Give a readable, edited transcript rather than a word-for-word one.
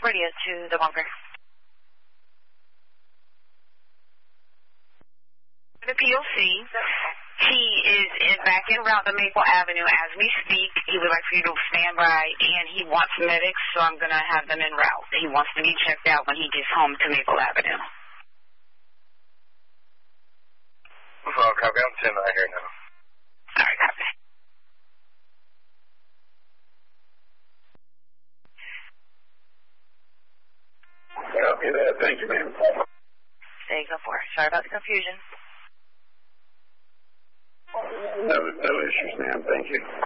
radio to the bunker. The POC. He is back en route to Maple Avenue as we speak. He would like for you to stand by, and he wants medics, so I'm going to have them en route. He wants to be checked out when he gets home to Maple Avenue. Well, copy. I'm 10 right here now. All right, copy. Copy that. Thank you, ma'am. There you go for it. Sorry about the confusion. No issues, ma'am. Thank you.